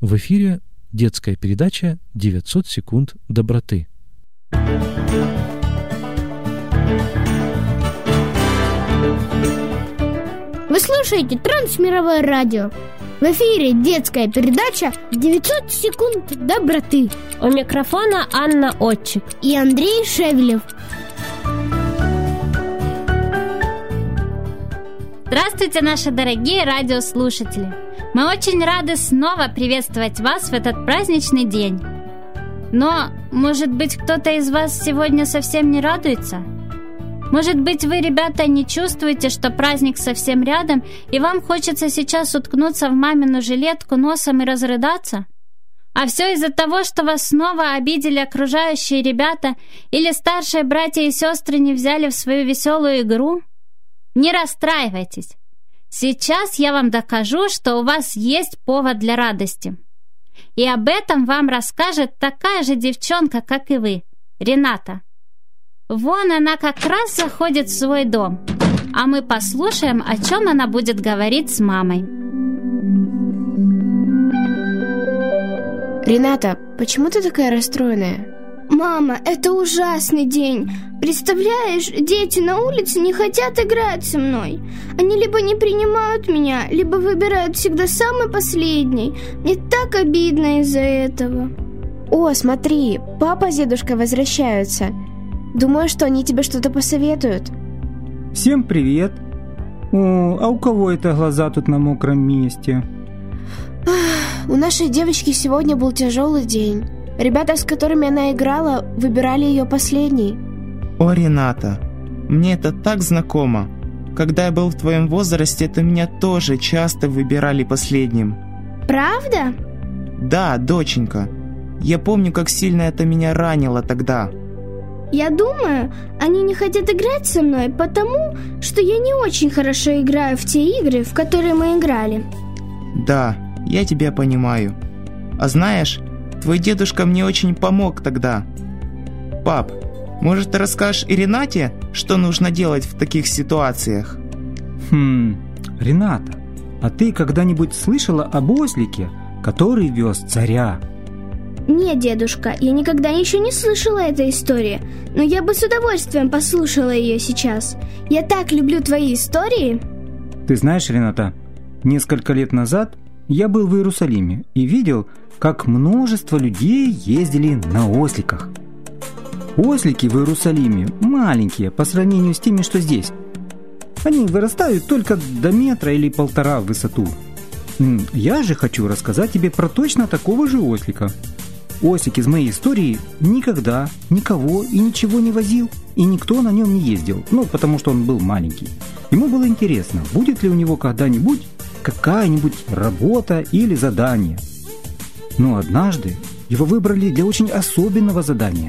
В эфире детская передача «900 секунд доброты». Вы слушаете Трансмировое радио. В эфире детская передача «900 секунд доброты». У микрофона Анна Отчик и Андрей Шевелев. Здравствуйте, наши дорогие радиослушатели! Мы очень рады снова приветствовать вас в этот праздничный день. Но, может быть, кто-то из вас сегодня совсем не радуется? Может быть, вы, ребята, не чувствуете, что праздник совсем рядом, и вам хочется сейчас уткнуться в мамину жилетку носом и разрыдаться? А все из-за того, что вас снова обидели окружающие ребята или старшие братья и сестры не взяли в свою веселую игру? Не расстраивайтесь. Сейчас я вам докажу, что у вас есть повод для радости. И об этом вам расскажет такая же девчонка, как и вы, Рената. Вон она как раз заходит в свой дом, а мы послушаем, о чем она будет говорить с мамой. Рената, почему ты такая расстроенная? Мама, это ужасный день. Представляешь, дети на улице не хотят играть со мной. Они либо не принимают меня, либо выбирают всегда самый последний. Мне так обидно из-за этого. О, смотри, папа с дедушкой возвращаются. Думаю, что они тебе что-то посоветуют. Всем привет. А у кого это глаза тут на мокром месте? У нашей девочки сегодня был тяжелый день. Ребята, с которыми она играла, выбирали ее последней. О, Рената, мне это так знакомо. Когда я был в твоем возрасте, то меня тоже часто выбирали последним. Правда? Да, доченька. Я помню, как сильно это меня ранило тогда. Я думаю, они не хотят играть со мной, потому что я не очень хорошо играю в те игры, в которые мы играли. Да, я тебя понимаю. А знаешь, твой дедушка мне очень помог тогда. Пап, может, ты расскажешь и Ренате, что нужно делать в таких ситуациях? Рената, а ты когда-нибудь слышала об ослике, который вез царя? Нет, дедушка, я никогда еще не слышала этой истории, но я бы с удовольствием послушала ее сейчас. Я так люблю твои истории. Ты знаешь, Рената, несколько лет назад я был в Иерусалиме и видел, как множество людей ездили на осликах. Ослики в Иерусалиме маленькие по сравнению с теми, что здесь. Они вырастают только до метра или 1,5 в высоту. Я же хочу рассказать тебе про точно такого же ослика. Ослик из моей истории никогда никого и ничего не возил, и никто на нем не ездил, потому что он был маленький. Ему было интересно, будет ли у него когда-нибудь какая-нибудь работа или задание. Но однажды его выбрали для очень особенного задания.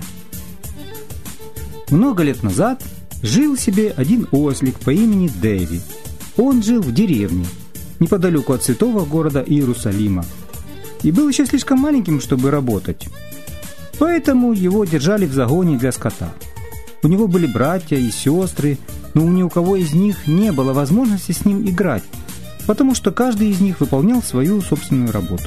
Много лет назад жил себе один ослик по имени Дэви. Он жил в деревне, неподалеку от святого города Иерусалима, и был еще слишком маленьким, чтобы работать. Поэтому его держали в загоне для скота. У него были братья и сестры, но ни у кого из них не было возможности с ним играть, потому что каждый из них выполнял свою собственную работу.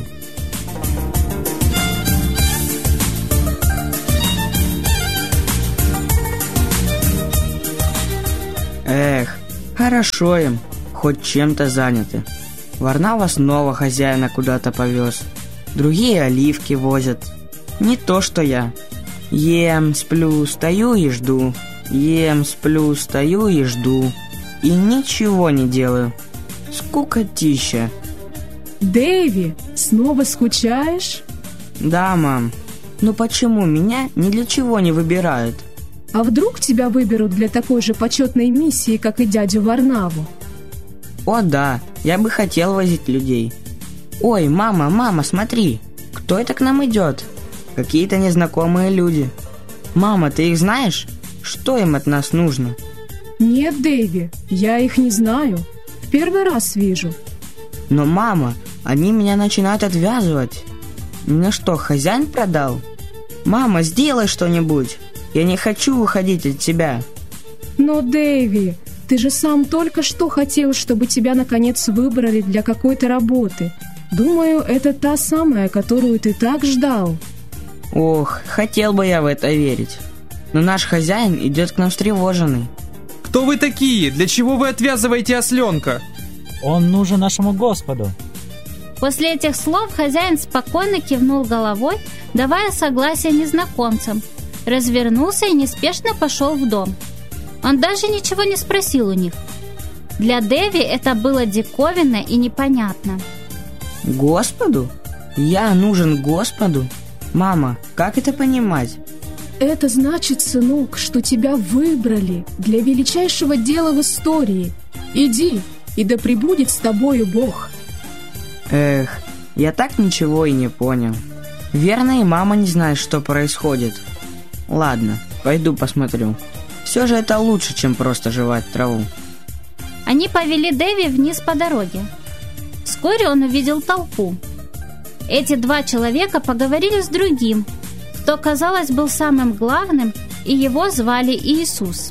Эх, хорошо им, хоть чем-то заняты. Варнава снова хозяина куда-то повез. Другие оливки возят. Не то, что я. Ем, сплю, стою и жду. Ем, сплю, стою и жду. И ничего не делаю. Скукотища. Дэви, снова скучаешь? Да, мам. Но почему меня ни для чего не выбирают? А вдруг тебя выберут для такой же почетной миссии, как и дядю Варнаву? О да, я бы хотел возить людей. Ой, мама, смотри, кто это к нам идет? Какие-то незнакомые люди. Мама, ты их знаешь? Что им от нас нужно? Нет, Дэви, я их не знаю. В первый раз вижу. Но, мама, они меня начинают отвязывать. Меня что, хозяин продал? Мама, сделай что-нибудь. Я не хочу уходить от тебя. Но, Дэви, ты же сам только что хотел, чтобы тебя наконец выбрали для какой-то работы. Думаю, это та самая, которую ты так ждал. Ох, хотел бы я в это верить. Но наш хозяин идет к нам встревоженный. Кто вы такие? Для чего вы отвязываете осленка? Он нужен нашему Господу. После этих слов хозяин спокойно кивнул головой, давая согласие незнакомцам, развернулся и неспешно пошел в дом. Он даже ничего не спросил у них. Для Дэви это было диковинно и непонятно. Господу? Я нужен Господу? Мама, как это понимать? Это значит, сынок, что тебя выбрали для величайшего дела в истории. Иди, и да пребудет с тобою Бог. Эх, я так ничего и не понял. Верно, и мама не знает, что происходит. Ладно, пойду посмотрю. Все же это лучше, чем просто жевать траву. Они повели Дэви вниз по дороге. Вскоре он увидел толпу. Эти два человека поговорили с другим, кто, казалось, был самым главным, и его звали Иисус.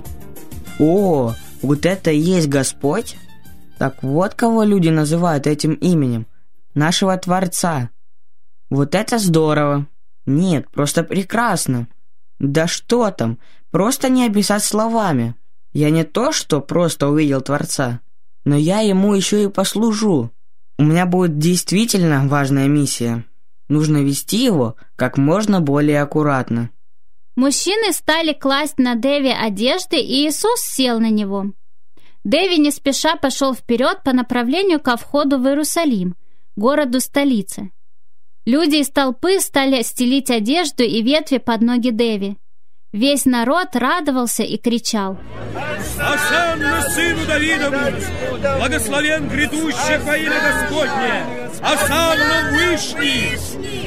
О, вот это и есть Господь? Так вот кого люди называют этим именем. Нашего Творца. Вот это здорово. Нет, просто прекрасно. Да что там, просто не описать словами. Я не то, что просто увидел Творца, но я ему еще и послужу. У меня будет действительно важная миссия. Нужно вести его как можно более аккуратно. Мужчины стали класть на Дэви одежды, и Иисус сел на него. Дэви не спеша пошел вперед по направлению ко входу в Иерусалим, городу-столице. Люди из толпы стали стелить одежду и ветви под ноги Дэви. Весь народ радовался и кричал: «Осанна сыну Давидову! Благословен грядущий во имя Господне! Осанна Вышний!»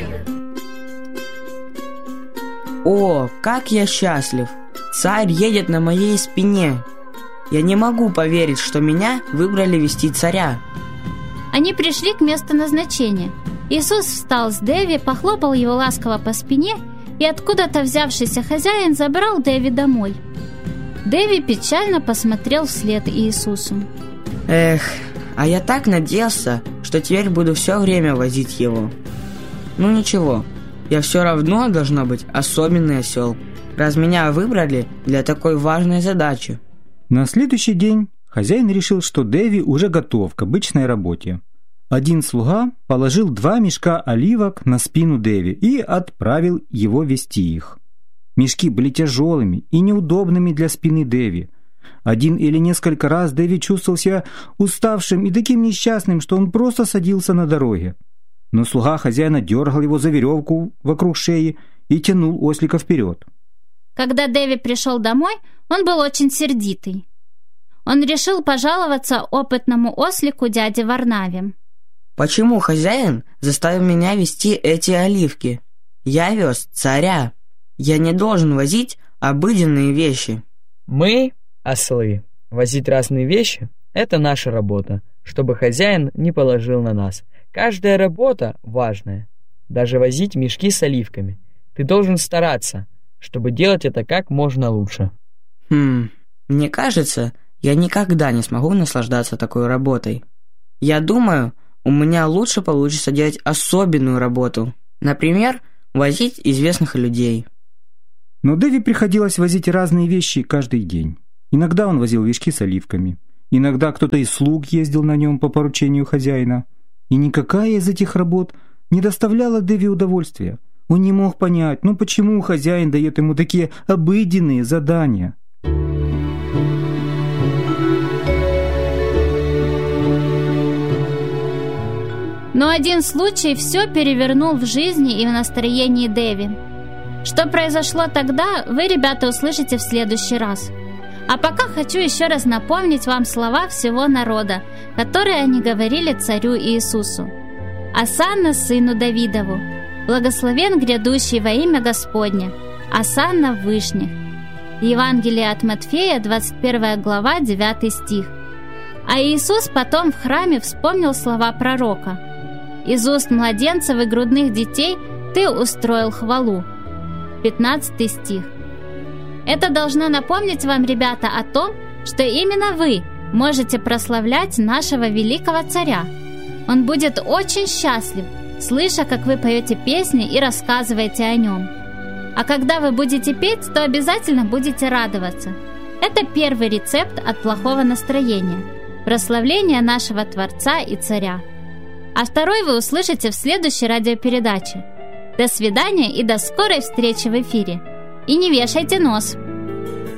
О, как я счастлив! Царь едет на моей спине. Я не могу поверить, что меня выбрали вести царя. Они пришли к месту назначения. Иисус встал с Дэви, похлопал его ласково по спине, и откуда-то взявшийся хозяин забрал Дэви домой. Дэви печально посмотрел вслед Иисусу. Эх, а я так надеялся, что теперь буду все время возить его. Ну ничего, я все равно должна быть особенный осел, раз меня выбрали для такой важной задачи. На следующий день хозяин решил, что Дэви уже готов к обычной работе. Один слуга положил 2 мешка оливок на спину Дэви и отправил его вести их. Мешки были тяжелыми и неудобными для спины Дэви. Один или несколько раз Дэви чувствовал себя уставшим и таким несчастным, что он просто садился на дороге. Но слуга хозяина дергал его за веревку вокруг шеи и тянул ослика вперед. Когда Дэви пришел домой, он был очень сердитый. Он решил пожаловаться опытному ослику дяде Варнаве. Почему хозяин заставил меня вести эти оливки? Я вез царя. Я не должен возить обыденные вещи. Мы, ослы, возить разные вещи – это наша работа, чтобы хозяин не положил на нас. Каждая работа важная. Даже возить мешки с оливками. Ты должен стараться, чтобы делать это как можно лучше. Мне кажется, я никогда не смогу наслаждаться такой работой. Я думаю, у меня лучше получится делать особенную работу. Например, возить известных людей. Но Дэви приходилось возить разные вещи каждый день. Иногда он возил мешки с оливками. Иногда кто-то из слуг ездил на нем по поручению хозяина. И никакая из этих работ не доставляла Дэви удовольствия. Он не мог понять, почему хозяин дает ему такие обыденные задания. Но один случай все перевернул в жизни и в настроении Дэви. Что произошло тогда, вы, ребята, услышите в следующий раз. А пока хочу еще раз напомнить вам слова всего народа, которые они говорили царю Иисусу. «Осанна сыну Давидову! Благословен грядущий во имя Господне! Осанна в вышних!» Евангелие от Матфея, 21 глава, 9 стих. А Иисус потом в храме вспомнил слова пророка: «Из уст младенцев и грудных детей ты устроил хвалу». 15 стих. Это должно напомнить вам, ребята, о том, что именно вы можете прославлять нашего великого царя. Он будет очень счастлив, слыша, как вы поете песни и рассказываете о нем. А когда вы будете петь, то обязательно будете радоваться. Это первый рецепт от плохого настроения – прославление нашего Творца и Царя. А второй вы услышите в следующей радиопередаче. До свидания и до скорой встречи в эфире. И не вешайте нос.